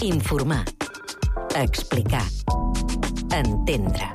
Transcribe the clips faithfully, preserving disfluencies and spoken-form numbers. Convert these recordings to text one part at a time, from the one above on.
Informar. Explicar. Entendre.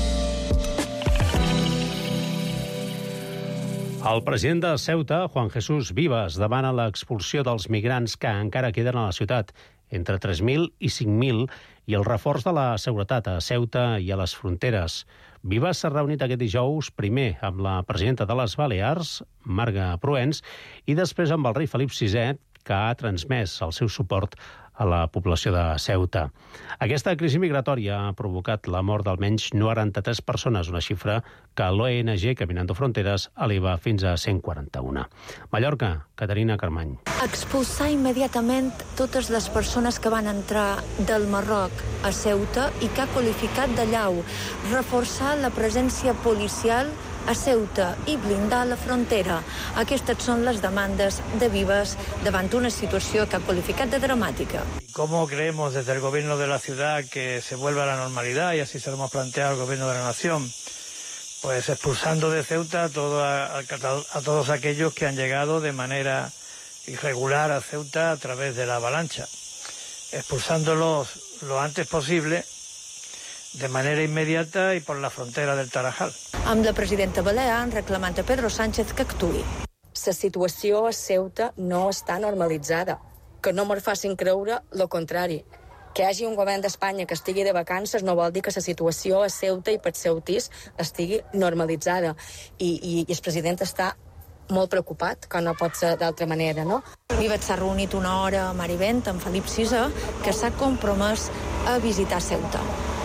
El president de Ceuta, Juan Jesús Vivas, demana l'expulsió dels migrants que encara queden a la ciutat, entre tres mil i cinc mil, i el reforç de la seguretat a Ceuta i a les fronteres. Vivas s'ha reunit aquest dijous primer amb la presidenta de les Balears, Marga Proens, i després amb el rei Felip sisè, que ha transmès el seu suport a la població de Ceuta. Aquesta crisi migratòria ha provocat la mort d'almenys noranta-tres persones, una xifra que l'O N G Caminando Fronteres eleva fins a cent quaranta-una. Mallorca, Caterina Carmany. Expulsar immediatament totes les persones que van entrar del Marroc a Ceuta i que ha qualificat de llau. Reforçar la presència policial a Ceuta i blindar la frontera. Aquestes són les demandes de Vivas davant una situació que ha qualificat de dramàtica. ¿Cómo creemos desde el gobierno de la ciudad que se vuelva a la normalidad? Y así se lo hemos planteado al gobierno de la nación. Pues expulsando de Ceuta a, todo, a, a todos aquellos que han llegado de manera irregular a Ceuta a través de la avalancha. Expulsándolos lo antes posible, de manera inmediata i per la frontera del Tarajal. Amb la presidenta Balear reclamant a Pedro Sánchez que actuï. La situació a Ceuta no està normalitzada. Que no me'n facin creure el contrari. Que hi hagi un govern d'Espanya que estigui de vacances no vol dir que la situació a Ceuta i per ceutís estigui normalitzada. I, i, i el president està molt preocupat, que no pot ser d'altra manera, no? Vivas s'ha reunit una hora a Marivent amb Felip sisè, que s'ha compromès a visitar Ceuta.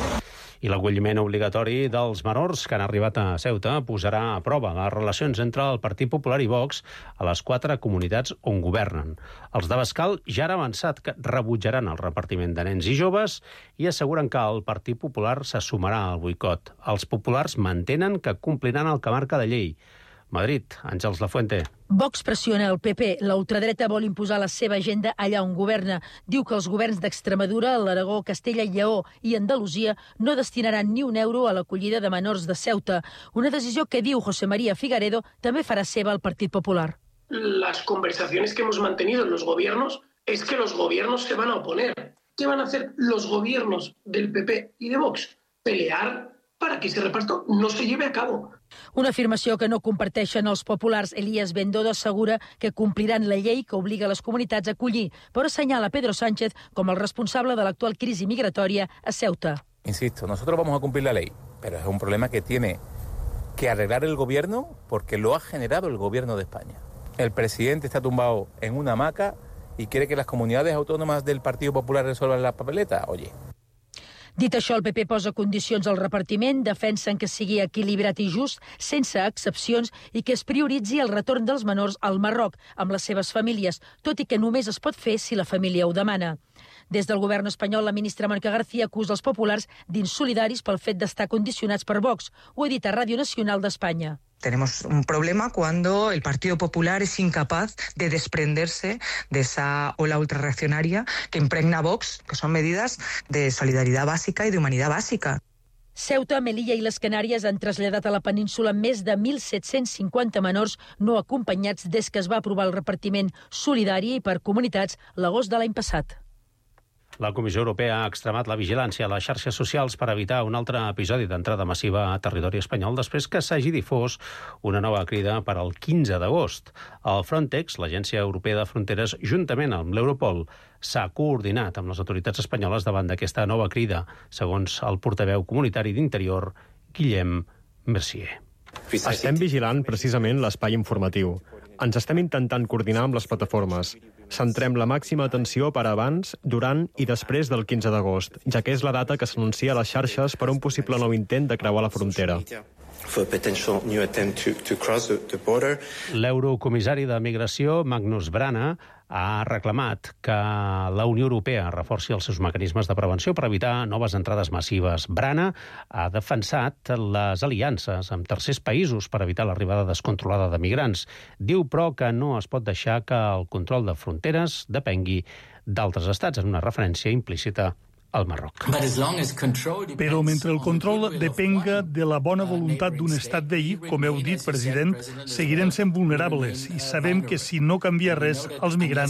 I l'acolliment obligatori dels menors que han arribat a Ceuta posarà a prova les relacions entre el Partit Popular i Vox a les quatre comunitats on governen. Els d'Abascal ja han avançat que rebutjaran el repartiment de nens i joves i asseguren que el Partit Popular se sumarà al boicot. Els populars mantenen que compliran el que marca la llei. Madrid, Àngels Lafuente. Vox pressiona el P P. La ultradreta vol imposar la seva agenda allà on governa. Diu que els governs d'Extremadura, l'Aragó, Castella i Lleó i Andalusia no destinaran ni un euro a l'acollida de menors de Ceuta. Una decisió que, diu José María Figaredo, també farà seva el Partit Popular. Las conversaciones que hemos mantenido en los gobiernos es que los gobiernos se van a oponer. ¿Qué van a hacer los gobiernos del P P y de Vox? Pelear para que ese reparto no se lleve a cabo. Una afirmació que no comparteixen els populars. Elías Bendodo assegura que compliran la llei que obliga les comunitats a acollir, però assenyala Pedro Sánchez com el responsable de l'actual crisi migratòria a Ceuta. Insisto, nosotros vamos a cumplir la ley, pero es un problema que tiene que arreglar el gobierno porque lo ha generado el gobierno de España. El presidente está tumbado en una hamaca y quiere que las comunidades autónomas del Partido Popular resuelvan la papeleta. Oye. Dit això, el P P posa condicions al repartiment, defensen que sigui equilibrat i just, sense excepcions, i que es prioritzi el retorn dels menors al Marroc, amb les seves famílies, tot i que només es pot fer si la família ho demana. Des del govern espanyol, la ministra Mónica García acusa els populars d'insolidaris pel fet d'estar condicionats per Vox. Ho ha dit a Ràdio Nacional d'Espanya. Tenemos un problema cuando el Partido Popular es incapaz de desprenderse de esa ola ultrarreaccionaria que impregna Vox, que son medidas de solidaridad básica y de humanidad básica. Ceuta, Melilla i les Canàries han traslladat a la península més de mil set-cents cinquanta menors no acompanyats des que es va aprovar el repartiment solidari per comunitats l'agost de l'any passat. La Comissió Europea ha extremat la vigilància a les xarxes socials per evitar un altre episodi d'entrada massiva a territori espanyol després que s'hagi difós una nova crida per al quinze d'agost. El Frontex, l'Agència Europea de Fronteres, juntament amb l'Europol, s'ha coordinat amb les autoritats espanyoles davant d'aquesta nova crida, segons el portaveu comunitari d'Interior, Guillem Mercier. Estem vigilant precisament l'espai informatiu. Ens estem intentant coordinar amb les plataformes. Centrem la màxima atenció per abans, durant i després del quinze d'agost, ja que és la data que s'anuncia a les xarxes per un possible nou intent de creuar la frontera. L'eurocomissari de Migració, Magnus Brana, ha reclamat que la Unió Europea reforci els seus mecanismes de prevenció per evitar noves entrades massives. Brana ha defensat les aliances amb tercers països per evitar l'arribada descontrolada de migrants. Diu, però, que no es pot deixar que el control de fronteres depengui d'altres estats, en una referència implícita al Marroc. Però mentre el control depenga de la bona voluntat d'un estat veí, com heu dit, president, seguirem sent vulnerables i sabem que si no canvia res, els migrants